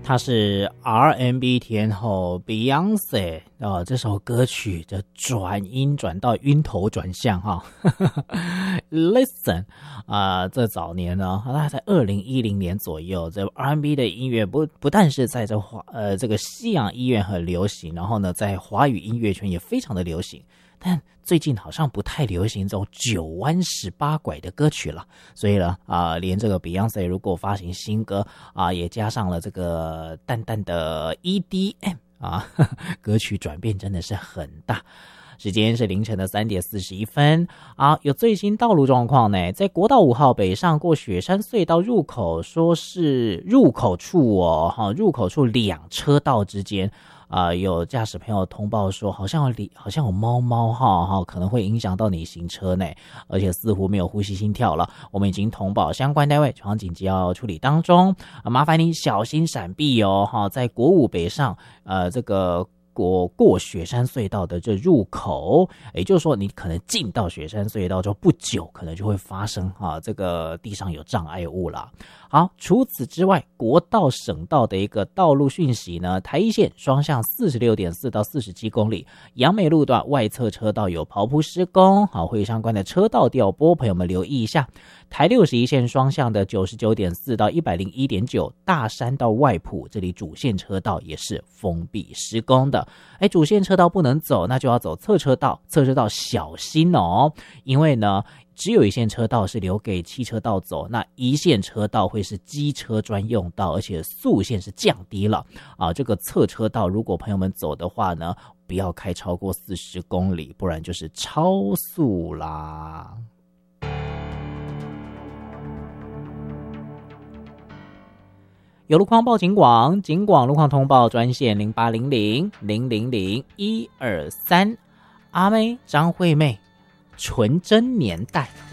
她是 R&B 天后 Beyonce 这首歌曲的转音转到晕头转向哈，Listen 这早年呢，大概在2010年左右，这 R&B 的音乐不但是在这个西洋音乐很流行，然后呢，在华语音乐圈也非常的流行。但最近好像不太流行这种9弯18拐的歌曲了，所以呢，连这个 Beyonce 如果发行新歌也加上了这个淡淡的 EDM 歌曲转变真的是很大。时间是凌晨的3点41分有最新道路状况呢，在国道5号北上过雪山隧道入口，说是入口处入口处2车道之间。有驾驶朋友通报说，好像有猫可能会影响到你行车呢，而且似乎没有呼吸心跳了。我们已经通报相关单位，情况紧急要处理当中麻烦你小心闪避哦在国5北上这个过雪山隧道的这入口，也就是说你可能进到雪山隧道就不久，可能就会发生这个地上有障碍物了。好，除此之外，国道省道的一个道路讯息呢，台一线双向 46.4 到47公里，杨美路段外侧车道有刨铺施工，会有相关的车道调拨，朋友们留意一下。台61线双向的 99.4 到 101.9 大山到外埔，这里主线车道也是封闭施工的。主线车道不能走，那就要走侧车道，侧车道小心哦，因为呢只有一线车道是留给汽车道走，那一线车道会是机车专用道，而且速限是降低了这个侧车道如果朋友们走的话呢，不要开超过40公里，不然就是超速啦。有路况报警广，警广路况通报专线0800-000-123。阿妹张惠妹纯真年代。